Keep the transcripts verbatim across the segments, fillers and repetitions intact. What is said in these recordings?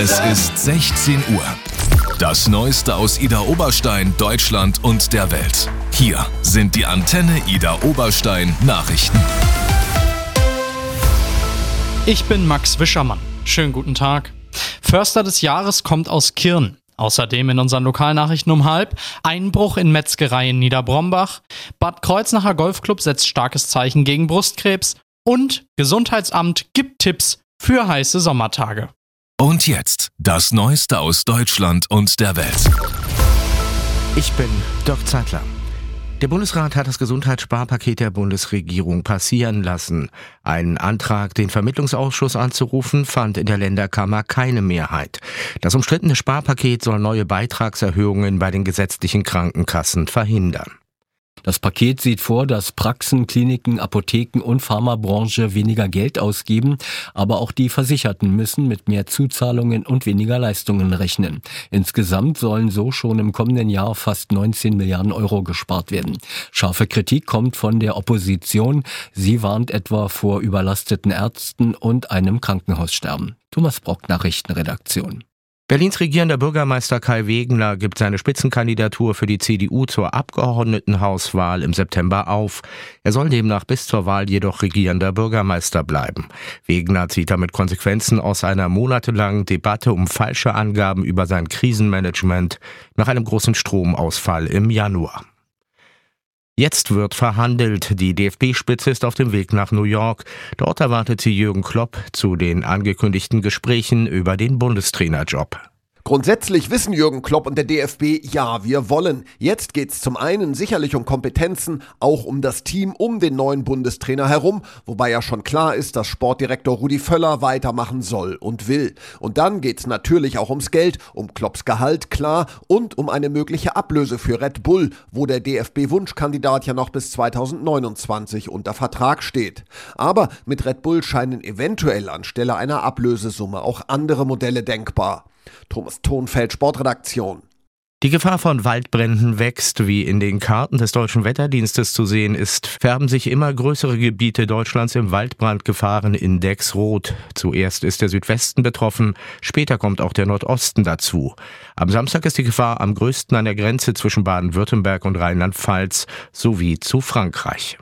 Es ist sechzehn Uhr. Das Neueste aus Idar Oberstein, Deutschland und der Welt. Hier sind die Antenne Idar Oberstein Nachrichten. Ich bin Max Wischermann. Schönen guten Tag. Förster des Jahres kommt aus Kirn. Außerdem in unseren Lokalnachrichten um halb: Einbruch in Metzgerei in Niederbrombach, Bad Kreuznacher Golfclub setzt starkes Zeichen gegen Brustkrebs und Gesundheitsamt gibt Tipps für heiße Sommertage. Und jetzt das Neueste aus Deutschland und der Welt. Ich bin Dirk Zeitler. Der Bundesrat hat das Gesundheitssparpaket der Bundesregierung passieren lassen. Ein Antrag, den Vermittlungsausschuss anzurufen, fand in der Länderkammer keine Mehrheit. Das umstrittene Sparpaket soll neue Beitragserhöhungen bei den gesetzlichen Krankenkassen verhindern. Das Paket sieht vor, dass Praxen, Kliniken, Apotheken und Pharmabranche weniger Geld ausgeben, aber auch die Versicherten müssen mit mehr Zuzahlungen und weniger Leistungen rechnen. Insgesamt sollen so schon im kommenden Jahr fast neunzehn Milliarden Euro gespart werden. Scharfe Kritik kommt von der Opposition. Sie warnt etwa vor überlasteten Ärzten und einem Krankenhaussterben. Thomas Brock, Nachrichtenredaktion. Berlins regierender Bürgermeister Kai Wegener gibt seine Spitzenkandidatur für die C D U zur Abgeordnetenhauswahl im September auf. Er soll demnach bis zur Wahl jedoch regierender Bürgermeister bleiben. Wegener zieht damit Konsequenzen aus einer monatelangen Debatte um falsche Angaben über sein Krisenmanagement nach einem großen Stromausfall im Januar. Jetzt wird verhandelt. Die D F B-Spitze ist auf dem Weg nach New York. Dort erwartet sie Jürgen Klopp zu den angekündigten Gesprächen über den Bundestrainerjob. Grundsätzlich wissen Jürgen Klopp und der D F B, ja, wir wollen. Jetzt geht's zum einen sicherlich um Kompetenzen, auch um das Team um den neuen Bundestrainer herum, wobei ja schon klar ist, dass Sportdirektor Rudi Völler weitermachen soll und will. Und dann geht's natürlich auch ums Geld, um Klopps Gehalt, klar, und um eine mögliche Ablöse für Red Bull, wo der D F B-Wunschkandidat ja noch bis zweitausendneunundzwanzig unter Vertrag steht. Aber mit Red Bull scheinen eventuell anstelle einer Ablösesumme auch andere Modelle denkbar. Thomas Thonfeld, Sportredaktion. Die Gefahr von Waldbränden wächst. Wie in den Karten des Deutschen Wetterdienstes zu sehen ist, färben sich immer größere Gebiete Deutschlands im Waldbrandgefahrenindex rot. Zuerst ist der Südwesten betroffen, später kommt auch der Nordosten dazu. Am Samstag ist die Gefahr am größten an der Grenze zwischen Baden-Württemberg und Rheinland-Pfalz sowie zu Frankreich.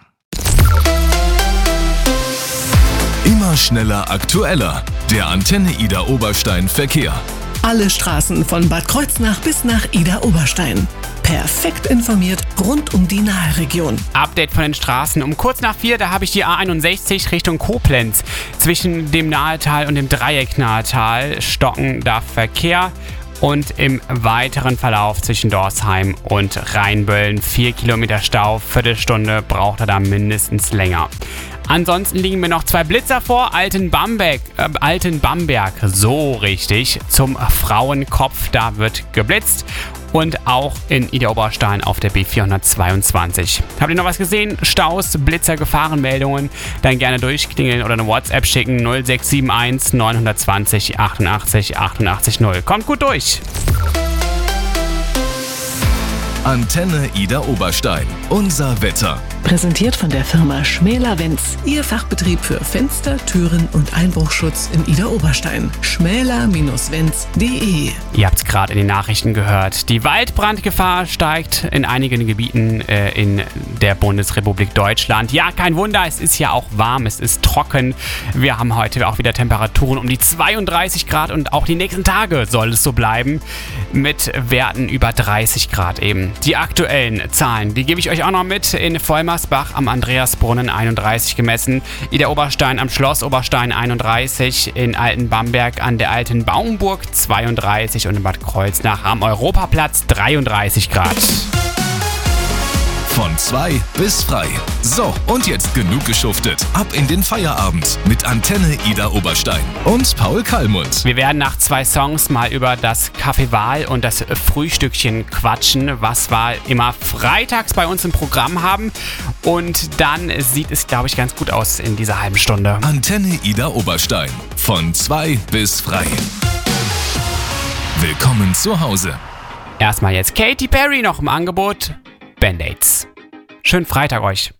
Immer schneller, aktueller. Der Antenne Idar Oberstein Verkehr. Alle Straßen von Bad Kreuznach bis nach Idar Oberstein. Perfekt informiert rund um die Naheregion. Update von den Straßen. Um kurz nach vier, da habe ich die A einundsechzig Richtung Koblenz. Zwischen dem Nahetal und dem Dreieck Nahetal stocken da Verkehr. Und im weiteren Verlauf zwischen Dorsheim und Rheinböllen vier Kilometer Stau. Viertelstunde braucht er da mindestens länger. Ansonsten liegen mir noch zwei Blitzer vor. Altenbamberg, äh, Altenbamberg, so richtig, zum Frauenkopf, da wird geblitzt. Und auch in Idar Oberstein auf der B vierhundertzweiundzwanzig. Habt ihr noch was gesehen? Staus, Blitzer, Gefahrenmeldungen? Dann gerne durchklingeln oder eine WhatsApp schicken. null sechs sieben eins neun zwei null achtundachtzig achtundachtzig null. Kommt gut durch! Antenne Idar Oberstein. Unser Wetter. Präsentiert von der Firma Schmäler-Wenz. Ihr Fachbetrieb für Fenster, Türen und Einbruchschutz in Idar Oberstein. schmäler Bindestrich wenz punkt de. Ihr habt es gerade in den Nachrichten gehört. Die Waldbrandgefahr steigt in einigen Gebieten äh, in der Bundesrepublik Deutschland. Ja, kein Wunder, es ist ja auch warm, es ist trocken. Wir haben heute auch wieder Temperaturen um die zweiunddreißig Grad und auch die nächsten Tage soll es so bleiben. Mit Werten über dreißig Grad eben. Die aktuellen Zahlen, die gebe ich euch auch noch mit. In Vollmersbach am Andreasbrunnen einunddreißig gemessen, Idar Oberstein am Schloss Oberstein einunddreißig, in Altenbamberg an der Alten Baumburg zweiunddreißig und in Bad Kreuznach am Europaplatz dreiunddreißig Grad. Von zwei bis frei. So, und jetzt genug geschuftet. Ab in den Feierabend mit Antenne Idar Oberstein und Paul Kallmund. Wir werden nach zwei Songs mal über das Kaffeewahl und das Frühstückchen quatschen, was wir immer freitags bei uns im Programm haben. Und dann sieht es, glaube ich, ganz gut aus in dieser halben Stunde. Antenne Idar Oberstein. Von zwei bis frei. Willkommen zu Hause. Erstmal jetzt Katy Perry noch im Angebot. Band-Aids. Schönen Freitag euch.